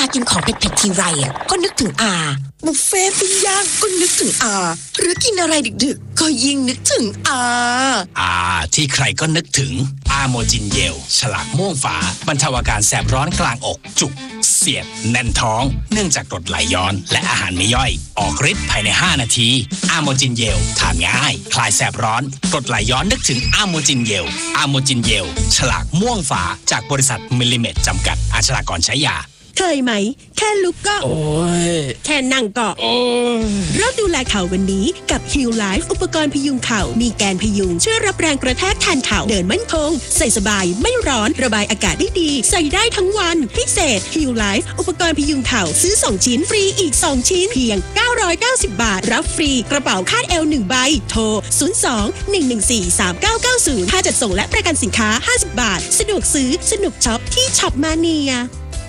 กินของเผ็ดๆทีไรอ่ะก็นึกถึงอาบุฟเฟ่ปิ้งย่างก็นึกถึงอาหรือกินอะไรดึกๆก็ยิ่งนึกถึงอาที่ใครก็นึกถึงอาโมจินเยลฉลากม่วงฝาบรรเทาอาการแสบร้อนกลางอกจุกเสียดแน่นท้องเนื่องจากกรดไหลย้อนและอาหารไม่ย่อยออกฤทธิ์ภายใน5นาทีอาโมจินเยลทานง่ายคลายแสบร้อนกรดไหลย้อนนึกถึงอาโมจินเยลอาโมจินเยลฉลากม่วงฝาจากบริษัทมิลลิเมตจำกัดอาชญากรใช้ยาเคยไหมแค่ลุกก็โอ้ยแค่นั่งก็โอ้ยเริ่มดูแลเข่าวันนี้กับ Heal Life อุปกรณ์พยุงเข่ามีแกนพยุงช่วยรับแรงกระแทกแทนเข่าเดินมั่นคงใส่สบายไม่ร้อนระบายอากาศได้ดีใส่ได้ทั้งวันพิเศษ Heal Life อุปกรณ์พยุงเข่าซื้อ2ชิ้นฟรีอีก2ชิ้นเพียง990 บาทรับฟรีกระเป๋าคาดเอว1ใบโทร02-114-3990ค่าจัดส่งและประกันสินค้า50 บาทสะดวกซื้อสนุกช็อปที่ช็อปมาเนีย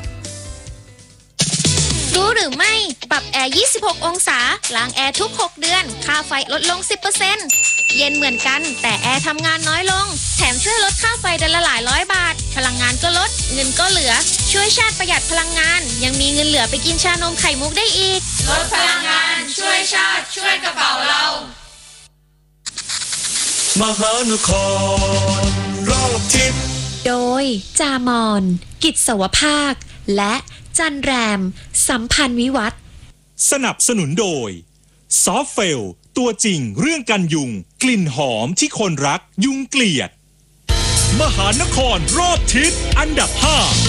รู้หรือไม่ปรับแอร์26องศาล้างแอร์ทุก6เดือนค่าไฟลดลง 10% เย็นเหมือนกันแต่แอร์ทำงานน้อยลงแถมช่วยลดค่าไฟเดือนละหลายร้อยบาทพลังงานก็ลดเงินก็เหลือช่วยชาติประหยัดพลังงานยังมีเงินเหลือไปกินชานมไข่มุกได้อีกลดพลังงานช่วยชาติช่วยกระเป๋าเรามหานครรอบทิศโดยจามอนกิจสวภาคและจันแรมสัมพันธ์วิวัฒน์สนับสนุนโดยซอฟเฟลตัวจริงเรื่องกันยุงกลิ่นหอมที่คนรักยุงเกลียดมหานครรอบทิศอันดับ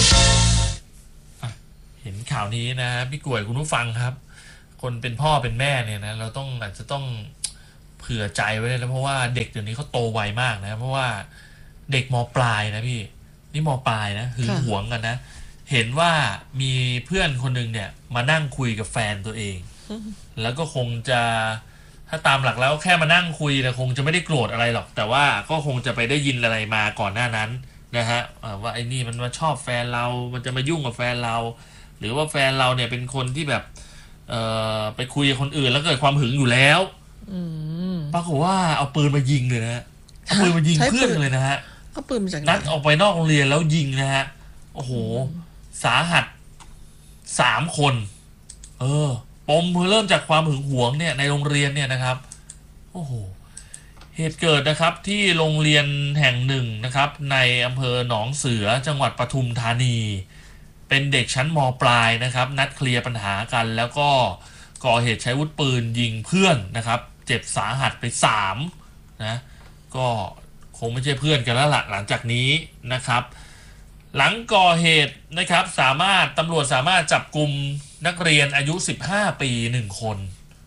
5เห็นข่าวนี้นะพี่กล้วยคุณผู้ฟังครับคนเป็นพ่อเป็นแม่เนี่ยนะเราอาจจะต้องเผื่อใจไว้เลยนะเพราะว่าเด็กเดี๋ยวนี้เขาโตไวมากนะเพราะว่าเด็กม.ปลายนะพี่นี่ม.ปลายนะหึงหวงกันนะเห็นว่ามีเพื่อนคนหนึ่งเนี่ยมานั่งคุยกับแฟนตัวเองแล้วก็คงจะถ้าตามหลักแล้วแค่มานั่งคุยนะคงจะไม่ได้โกรธอะไรหรอกแต่ว่าก็คงจะไปได้ยินอะไรมาก่อนหน้านั้นนะฮะว่าไอ้นี่มันมาชอบแฟนเรามันจะมายุ่งกับแฟนเราหรือว่าแฟนเราเนี่ยเป็นคนที่แบบไปคุยกับคนอื่นแล้วเกิดความหึงอยู่แล้วปรากฏว่าเอาปืนมายิงเลยนะเอาปืนมายิงเพื่อนเลยนะฮะเอาปืนมาจากไหนนัดออกไปนอกโรงเรียนแล้วยิงนะฮะโอ้โหสาหัส3 คนปมเริ่มจากความหึงหวงเนี่ยในโรงเรียนเนี่ยนะครับโอ้โหเหตุเกิดนะครับที่โรงเรียนแห่งหนึ่งนะครับในอำเภอหนองเสือจังหวัดปทุมธานีเป็นเด็กชั้นม.ปลายนะครับนัดเคลียร์ปัญหากันแล้วก็ก่อเหตุใช้อาวุธปืนยิงเพื่อนนะครับเจ็บสาหัสไป3นะก็คงไม่ใช่เพื่อนกันแล้วล่ะหลังจากนี้นะครับหลังก่อเหตุนะครับตำรวจสามารถจับกลุ่มนักเรียนอายุ15 ปี1 คน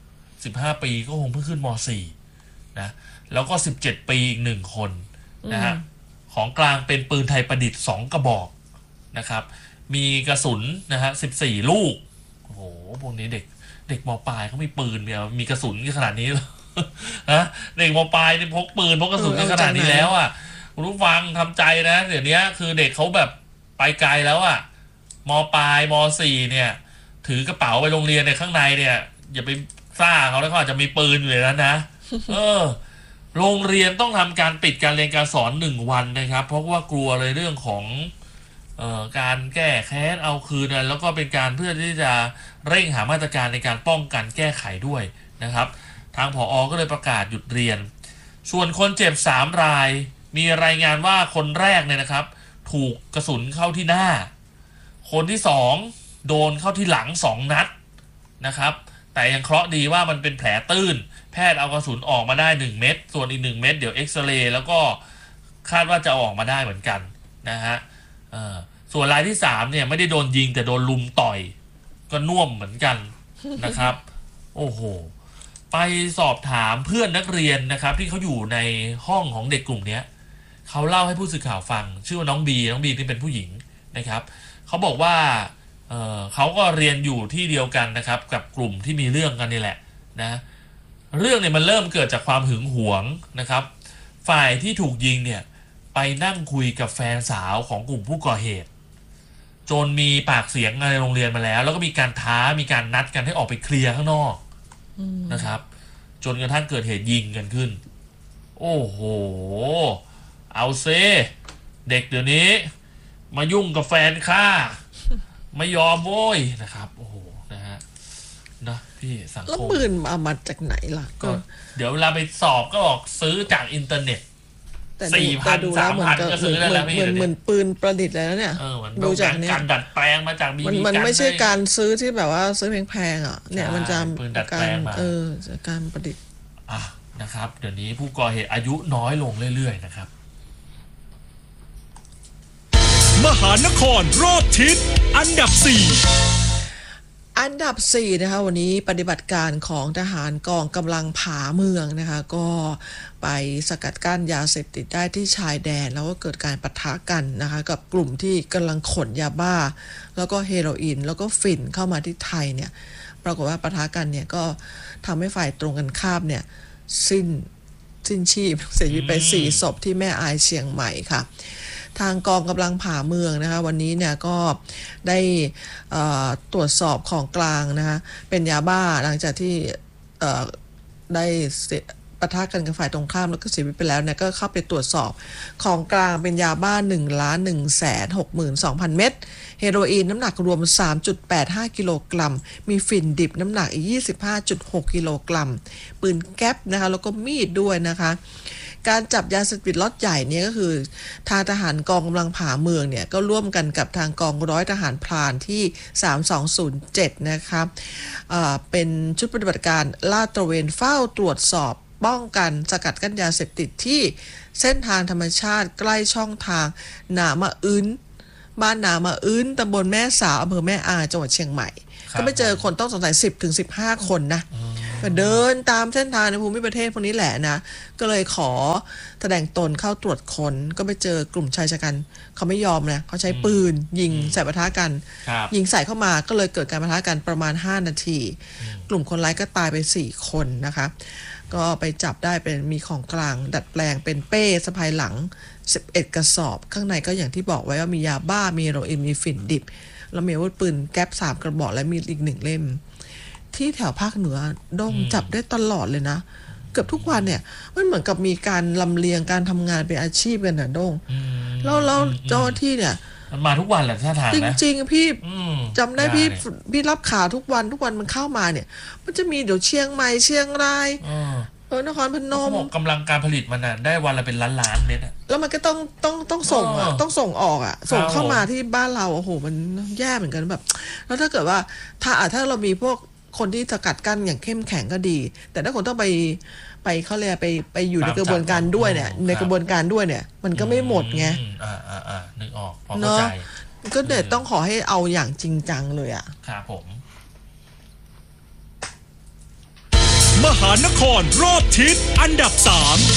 15 ปีก็คงเพิ่งขึ้นม.4 นะแล้วก็17 ปีอีก1 คนนะฮะของกลางเป็นปืนไทยประดิษฐ์2 กระบอกนะครับมีกระสุนนะฮะ14 ลูกโอ้โหพวกนี้เด็กม.ปลายเขามีปืนมีกระสุนขนาดนี้นะเด็กม.ปลายนี่พกปืนพกกระสุนขนาดนี้แล้วอ่ะคุณผู้ฟังทำใจนะเดี๋ยวนี้คือเด็กเขาแบบไปไกลแล้วอ่ะม.ปลายม.4 เนี่ยถือกระเป๋าไปโรงเรียนในข้างในเนี่ยอย่าไปซ่าเขาแล้วเขาอาจจะมีปืนอยู่ในนั้นนะโรงเรียนต้องทำการปิดการเรียนการสอน1 วันนะครับเพราะว่ากลัวเลยเรื่องของการแก้แค้นเอาคืนแล้วก็เป็นการเพื่อที่จะเร่งหามาตรการในการป้องกันแก้ไขด้วยนะครับทางผอ.ก็เลยประกาศหยุดเรียนส่วนคนเจ็บ3 รายมีรายงานว่าคนแรกเนี่ยนะครับถูกกระสุนเข้าที่หน้าคนที่2โดนเข้าที่หลัง2 นัดนะครับแต่ยังเคราะห์ดีว่ามันเป็นแผลตื้นแพทย์เอากระสุนออกมาได้1 เม็ดส่วนอีก1 เม็ดเดี๋ยวเอ็กซเรย์แล้วก็คาดว่าจะออกมาได้เหมือนกันนะฮะส่วนรายที่3เนี่ยไม่ได้โดนยิงแต่โดนลุมต่อยก็น่วมเหมือนกันนะครับโอ้โหไปสอบถามเพื่อนนักเรียนนะครับที่เขาอยู่ในห้องของเด็กกลุ่มนี้เขาเล่าให้ผู้สื่อข่าวฟังชื่อว่าน้องบีที่เป็นผู้หญิงนะครับเขาบอกว่าเขาก็เรียนอยู่ที่เดียวกันนะครับกับกลุ่มที่มีเรื่องกันนี่แหละนะเรื่องเนี่ยมันเริ่มเกิดจากความหึงหวงนะครับฝ่ายที่ถูกยิงเนี่ยไปนั่งคุยกับแฟนสาวของกลุ่มผู้ก่อเหตุจนมีปากเสียงในโรงเรียนมาแล้วก็มีการท้ามีการนัดกันให้ออกไปเคลียร์ข้างนอกนะครับจนกระทั่งเกิดเหตุยิงกันขึ้นโอ้โหเอาเซเด็กเดี๋ยวนี้มายุ่งกับแฟนข้าไม่ยอมโว้ยนะครับโอ้โหนะฮะนะพี่สังคมแล้วปืนมาจากไหนล่ะก็เดี๋ยวเวลาไปสอบก็บอกซื้อจากอินเทอร์เน็ตแต่ 4,000 3,000ก็ซื้อได้แล้วพี่เหมือนปืนประดิษฐ์แล้วเนี่ยดูจากการดัดแปลงมาจากมันไม่ใช่การซื้อที่แบบว่าซื้อแพงๆอ่ะเนี่ยมันจะการการประดิษฐ์นะครับเดี๋ยวนี้ผู้ก่อเหตุอายุน้อยลงเรื่อยๆนะครับมหานครรอบทิศอันดับ4 นะคะวันนี้ปฏิบัติการของทหารกองกำลังผาเมืองนะคะก็ไปสกัดกั้นยาเสพติดได้ที่ชายแดนแล้วก็เกิดการปะทะกันนะคะกับกลุ่มที่กำลังขนยาบ้าแล้วก็เฮโรอีนแล้วก็ฝิ่นเข้ามาที่ไทยเนี่ยปรากฏว่าปะทะกันเนี่ยก็ทำให้ฝ่ายตรงกันข้ามเนี่ยสิ้นชีพเสียชีวิตไป4ศพที่แม่อายเชียงใหม่ค่ะทางกองกำลังผาเมืองนะคะวันนี้เนี่ยก็ได้ตรวจสอบของกลางนะคะเป็นยาบ้าหลังจากที่ได้ปะทะกันกับฝ่ายตรงข้ามแล้วก็เสียชีวิตไปแล้วเนี่ยก็เข้าไปตรวจสอบของกลางเป็นยาบ้า 1,162,000 เม็ดเฮโรอีนน้ำหนักรวม 3.85 กิโลกรัมมีฝิ่นดิบน้ำหนักอีก 25.6 กิโลกรัมปืนแก๊ปนะคะแล้วก็มีดด้วยนะคะการจับยาเสพติดล็อตใหญ่เนี่ยก็คือทางทหารกองกำลังผาเมืองเนี่ยก็ร่วมกันกับทางกองร้อยทหารพรานที่3207นะคะเป็นชุดปฏิบัติการลาดตระเวนเฝ้าตรวจสอบป้องกันสกัดกั้นยาเสพติดที่เส้นทางธรรมชาติใกล้ช่องทางนามาอึ้นบ้านนามาอึ้นตำบลแม่สาวอำเภอแม่อาจังหวัดเชียงใหม่ก็ไปเจอคนต้องสงสัย10-15 คนนะก็เดินตามเส้นทางในภูมิประเทศพวกนี้แหละนะก็เลยขอแสดงตนเข้าตรวจค้นก็ไปเจอกลุ่มชายชะกันเขาไม่ยอมนะเขาใช้ปืนยิงใส่ปะทะกันยิงใส่เข้ามาก็เลยเกิดการปะทะกันประมาณ5 นาทีกลุ่มคนร้ายก็ตายไป4 คนนะคะก็ไปจับได้เป็นมีของกลางดัดแปลงเป็นเป้สะพายหลัง11 กระสอบข้างในก็อย่างที่บอกไว้ว่ามียาบ้ามีเฮโรอีนมีฝิ่นดิบแล้วมีอาวุธปืนแก๊ป3 กระบอกและมีอีก1 เล่มที่แถวภาคเหนือด้งจับได้ตลอดเลยนะเกือบทุกวันเนี่ยมันเหมือนกับมีการลำเลียงการทำงานเป็นอาชีพกันนะด้งแล้วเจ้าที่เนี่ยมันมาทุกวันแหละท่าทางนะจริงๆพี่จำได้พี่รับข่าวทุกวันมันเข้ามาเนี่ยมันจะมีเดี๋ยวเชียงใหม่เชียงรายนครพนมกำลังการผลิตมันน่ะได้วันละเป็นล้านๆเม็ดแล้วมันก็ต้องส่งต้องส่งออกส่งเข้ามาที่บ้านเราโอ้โหมันแย่เหมือนกันแบบแล้วถ้าเกิดว่าถ้าเรามีพวกคนที่สกัดกั้นอย่างเข้มแข็งก็ดีแต่ถ้าคนต้องไปเขาเรียกไปอยู่ในกระบวนการด้วยเนี่ยในกระบวนการด้วยเนี่ยมันก็ไม่หมดไงนึกออกพอเข้าใจก็เดี๋ยวต้องขอให้เอาอย่างจริงจังเลยครับผมมหานครรอบทิศอันดับ3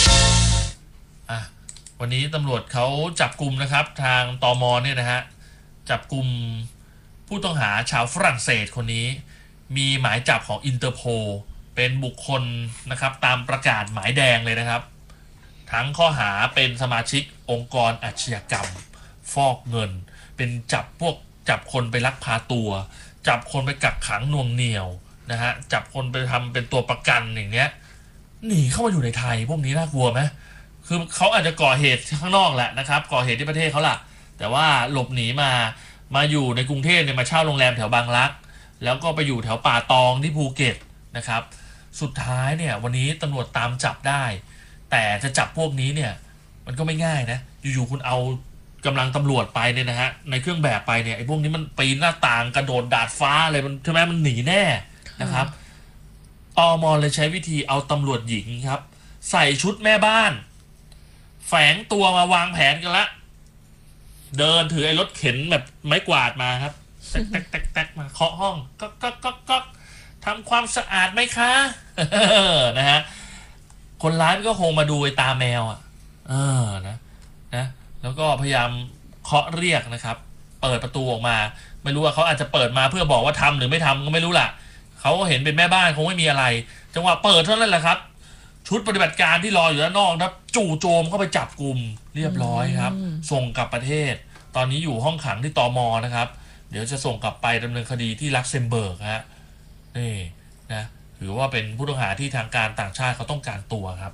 วันนี้ตำรวจเขาจับกุมนะครับทางตม.เนี่ยนะฮะจับกุมผู้ต้องหาชาวฝรั่งเศสคนนี้มีหมายจับของอินเตอร์โพลเป็นบุคคลนะครับตามประกาศหมายแดงเลยนะครับทั้งข้อหาเป็นสมาชิกองค์กรอาชญากรรมฟอกเงินเป็นจับคนไปลักพาตัวจับคนไปกักขังหน่วงเหนี่ยวนะฮะจับคนไปทำเป็นตัวประกันอย่างเงี้ยหนีเข้ามาอยู่ในไทยพวกนี้น่ากลัวไหมคือเขาอาจจะก่อเหตุข้างนอกแหละนะครับก่อเหตุที่ประเทศเขาล่ะแต่ว่าหลบหนีมาอยู่ในกรุงเทพเนี่ยมาเช่าโรงแรมแถวบางรักแล้วก็ไปอยู่แถวป่าตองที่ภูเก็ตนะครับสุดท้ายเนี่ยวันนี้ตำรวจตามจับได้แต่จะจับพวกนี้เนี่ยมันก็ไม่ง่ายนะอยู่ๆคุณเอากำลังตำรวจไปเนี่ยนะฮะในเครื่องแบบไปเนี่ยไอ้พวกนี้มันปีนหน้าต่างกระโดดดาดฟ้าอะไรมันใช่ไหมมันหนีแน่นะครับตม.เลยใช้วิธีเอาตำรวจหญิงครับใส่ชุดแม่บ้านแฝงตัวมาวางแผนกันละเดินถือไอ้รถเข็นแบบไม้กวาดมาครับแตกมาเคาะห้องก็ทำความสะอาดไหมคะนะฮะคนร้ายก็คงมาดูไอ้ตาแมวนะแล้วก็พยายามเคาะเรียกนะครับเปิดประตูออกมาไม่รู้ว่าเขาอาจจะเปิดมาเพื่อบอกว่าทำหรือไม่ทำก็ไม่รู้ล่ะเขาก็เห็นเป็นแม่บ้านคงไม่มีอะไรจังหวะเปิดเท่านั้นแหละครับชุดปฏิบัติการที่รออยู่ด้านนอกนะจู่โจมเข้าไปจับกุมเรียบร้อยครับส่งกลับประเทศตอนนี้อยู่ห้องขังที่ตม.นะครับเดี๋ยวจะส่งกลับไปดำเนินคดีที่ลักเซมเบิร์กฮะนี่นะถือว่าเป็นผู้ต้องหาที่ทางการต่างชาติเขาต้องการตัวครับ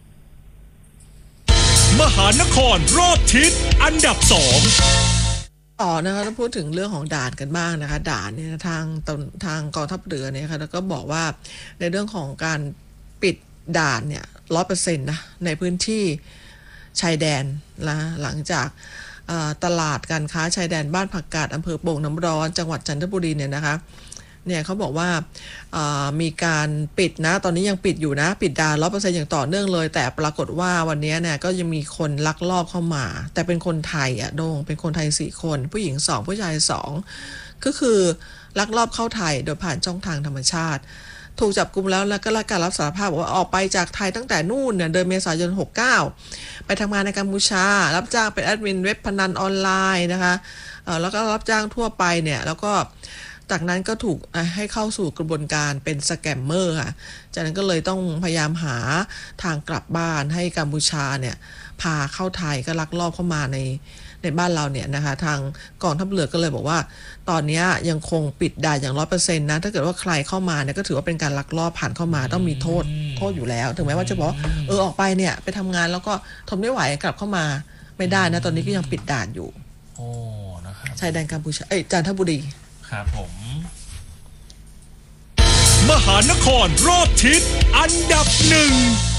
มหานครรอบทิศอันดับ2 ต่อนะคะถ้าพูดถึงเรื่องของด่านกันบ้างนะคะด่านเนี่ยทางกองทัพเรือเนี่ยค่ะแล้วก็บอกว่าในเรื่องของการปิดด่านเนี่ย 100% นะในพื้นที่ชายแดนนะหลังจากตลาดการค้าชายแดนบ้านผักกาดอำเภอโป่งน้ำร้อนจังหวัดจันทบุรีเนี่ยนะคะเนี่ยเขาบอกว่ามีการปิดนะตอนนี้ยังปิดอยู่นะปิดด่าน 100% อย่างต่อเนื่องเลยแต่ปรากฏว่าวันนี้เนี่ยก็ยังมีคนลักลอบเข้ามาแต่เป็นคนไทยโดงเป็นคนไทย4คนผู้หญิง2ผู้ชาย2ก็คือลักลอบเข้าไทยโดยผ่านช่องทางธรรมชาติถูกจับกุมแล้วก็การรับสารภาพว่าออกไปจากไทยตั้งแต่นู่นเนี่ยเดือนเมษายน69ไปทำงานในกัมพูชารับจ้างเป็นแอดมินเว็บพนันออนไลน์นะคะแล้วก็รับจ้างทั่วไปเนี่ยแล้วก็จากนั้นก็ถูกให้เข้าสู่กระบวนการเป็นสแกมเมอร์ค่ะจากนั้นก็เลยต้องพยายามหาทางกลับบ้านให้กัมพูชาเนี่ยพาเข้าไทยก็ลักลอบเข้ามาในบ้านเราเนี่ยนะคะทางกองทัพเรือก็เลยบอกว่าตอนนี้ยังคงปิดด่านอย่าง 100% นะถ้าเกิดว่าใครเข้ามาเนี่ยก็ถือว่าเป็นการลักลอบผ่านเข้ามาต้องมีโทษอยู่แล้วถึงแม้ว่าจะบอกออกไปเนี่ยไปทำงานแล้วก็ทนไม่ไหวกลับเข้ามาไม่ได้นะตอนนี้ก็ยังปิดด่านอยู่โอ้นะครับชายแดนกัมพูชาจันทบุรีครับผมมหานครรอบทิศอันดับหนึ่ง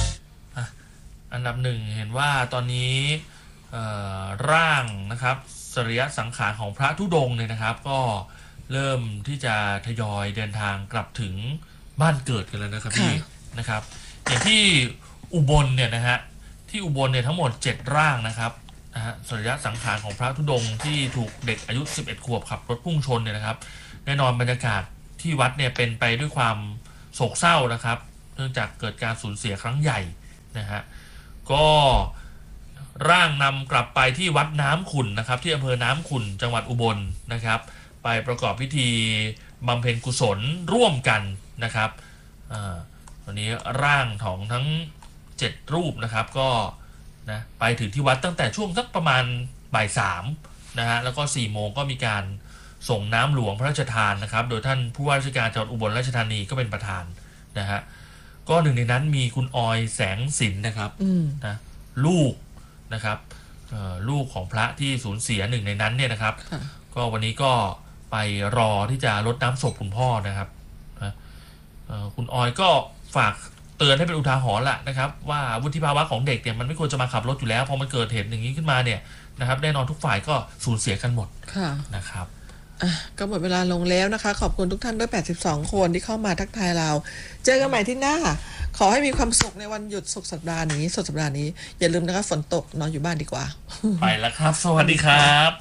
เห็นว่าตอนนี้ร่างนะครับสรีระสังขารของพระธุดงค์เนี่ยนะครับก็เริ่มที่จะทยอยเดินทางกลับถึงบ้านเกิดกันแล้วนะครับพี่นะครับอย่างที่อุบลเนี่ยนะฮะที่อุบลเนี่ยทั้งหมด7ร่างนะครับสรีระสังขารของพระธุดงค์ที่ถูกเด็กอายุ11ขวบขับรถพุ่งชนเนี่ยนะครับแน่นอนบรรยากาศที่วัดเนี่ยเป็นไปด้วยความโศกเศร้านะครับเนื่องจากเกิดการสูญเสียครั้งใหญ่นะฮะก็ร่างนำกลับไปที่วัดน้ำขุ่นนะครับที่อำเภอน้ำขุ่นจังหวัดอุบลนะครับไปประกอบพิธีบำเพ็ญกุศลร่วมกันนะครับวันนี้ร่างของทั้ง7รูปนะครับก็นะไปถึงที่วัดตั้งแต่ช่วงสักประมาณบ่าย3นะฮะแล้วก็4 โมงก็มีการส่งน้ำหลวงพระราชทานนะครับโดยท่านผู้ว่าราชการจังหวัดอุบลราชธานีก็เป็นประธานนะฮะก็หนึ่งในนั้นมีคุณออยแสงสินนะครับนะลูกนะครับลูกของพระที่สูญเสียหนึ่งในนั้นเนี่ยนะครับก็วันนี้ก็ไปรอที่จะรดน้ำศพคุณพ่อนะครับคุณออยก็ฝากเตือนให้เป็นอุทาหรณ์ละนะครับว่าวุฒิภาวะของเด็กเนี่ยมันไม่ควรจะมาขับรถอยู่แล้วพอมันเกิดเหตุอย่างนี้ขึ้นมาเนี่ยนะครับแน่นอนทุกฝ่ายก็สูญเสียกันหมดนะครับก็หมดเวลาลงแล้วนะคะขอบคุณทุกท่านด้วย82คนที่เข้ามาทักทายเราเจอกันใหม่ที่หน้าขอให้มีความสุขในวันหยุดสุดสัปดาห์นี้อย่าลืมนะคะฝนตกนอนอยู่บ้านดีกว่าไปแล้วครับสวัสดีครับ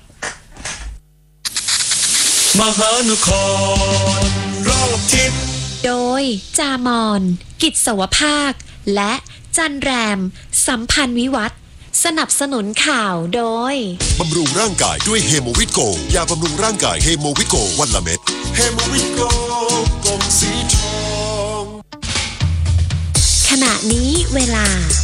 มหานครรอบทิศโดยจามอนกิจสวภาคและจันแรมสัมพันธ์วิวัฒน์สนับสนุนข่าวโดยบำรุงร่างกายด้วยเฮโมวิตโกยาบำรุงร่างกายเฮโมวิตโกวันละเม็ดเฮโมวิตโกกล่องสีทองขณะนี้เวลา